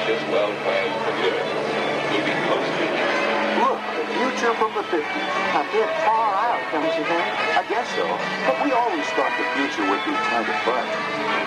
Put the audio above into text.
just well and forgiven. Moving closely. Look, the future from the 50s. A bit far out, don't you think? I guess so. But we always thought the future would be kind of fun.